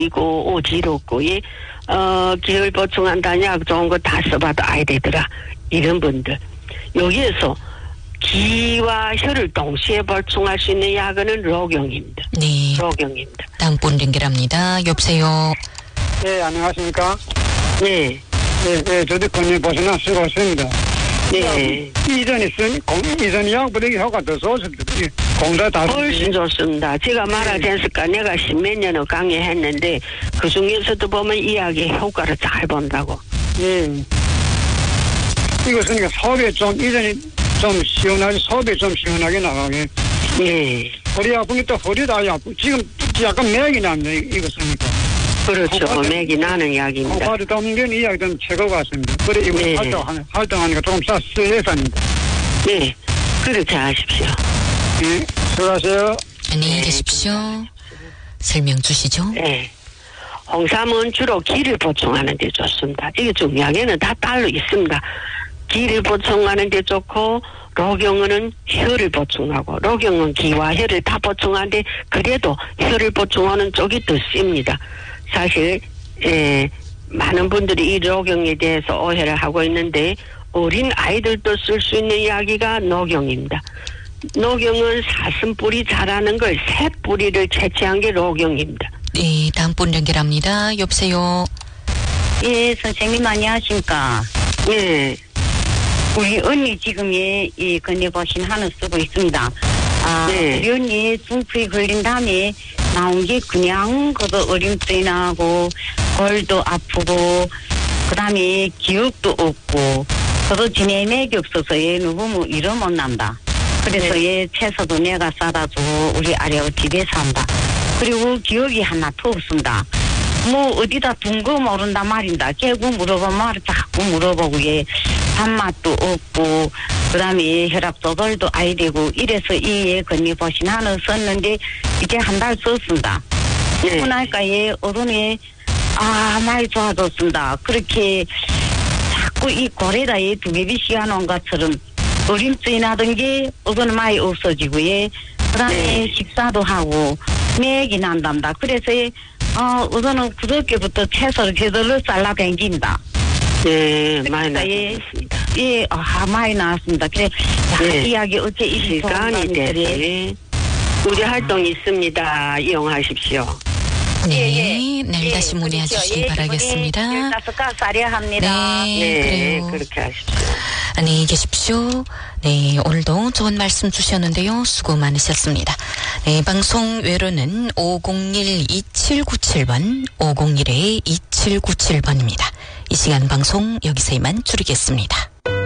이고 어지럽고 기혈 보충한다는 약 좋은 거 다 써봐도 아야 되더라. 이런 분들 여기에서 기와 혈을 동시에 보충할 수 있는 약은 로경입니다. 네. 로경입니다. 다음 분 연결합니다. 여보세요. 네, 안녕하십니까? 네. 네, 저도 건강 보시나 수고하십니다. 네. 이전이 약보다 효과가 더 좋습니다. 공사 다 훨씬 좋습니다. 제가 말하지 않습니까? 내가 십몇 년을 강의했는데 그 중에서도 보면 이 약의 효과를 잘 본다고. 예. 이것은 소변 좀 이전이 좀 시원하게 소변 좀 시원하게 나가게. 네. 허리 아픈 게 또 허리도 아프고 지금 약간 맥이 납니다. 이것은니까. 그렇죠. 맥이 나는 약입니다. 효과를 담는 이 약이 좀 최고 같습니다. 그래 이거 네. 활동하니까 조금 스트레스입니다. 네. 그렇게 하십시오. 네. 수고하세요. 안녕히 네. 계십시오. 설명 주시죠. 네. 홍삼은 주로 기를 보충하는 데 좋습니다. 이게 중요하게는 다 따로 있습니다. 기를 보충하는 데 좋고 로경은 혈을 보충하고 로경은 기와 혈을 다 보충하는데 그래도 혈을 보충하는 쪽이 더 씁니다. 사실 많은 분들이 이 로경에 대해서 오해를 하고 있는데 어린 아이들도 쓸 수 있는 약이가 노경입니다. 노경은 사슴뿌리 자라는 걸 새 뿌리를 채취한 게 로경입니다. 네, 다음 분 연결합니다. 여보세요. 예, 선생님 안녕하십니까. 네. 우리 언니 지금 이 건네보신 한우 쓰고 있습니다. 네. 우리 언니 중풍이 걸린 다음에 나온 게 그냥 그거 어림증이 나고 골도 아프고 그 다음에 기억도 없고 그도 지내맥이 없어서 얘 누구면 이름 못 난다. 그래서 얘 채소도 내가 싸다 주고 우리 아래하고 집에 산다. 그리고 기억이 하나도 없습니다. 뭐 어디다 둔 거 모른다 말인다. 결국 물어보면 말을 자꾸 물어보고 얘 밥맛도 없고 그다음에 혈압 조절도 아야 되고 이래서 이에 건네보신 하나 썼는데 이제 한 달 썼습니다. 네. 그러니까 얘 어른이 많이 좋아졌습니다. 그렇게 자꾸 이 고래다 얘 두개비 씌워놓은 것처럼 어림증이 나던 게 어른 많이 없어지고 얘 그다음에 네. 식사도 하고 맥이 난답니다. 그래서 얘 우선은 그저께부터 채소를 제대로 잘라댕긴다. 네, 많이 예. 나왔습니다. 예, 많이 나왔습니다. 그래, 네. 이야기 어째 시간이 돼서 우리 활동이 있습니다. 이용하십시오. 네, 내일 다시 문의해 주시기 바라겠습니다. 15가지 싸려 합니다. 네, 네, 그래요. 그렇게 하십시오. 안녕히 계십시오. 네, 오늘도 좋은 말씀 주셨는데요. 수고 많으셨습니다. 네, 방송 외로는 501-2797번, 501-2797번입니다. 이 시간 방송 여기서 이만 줄이겠습니다.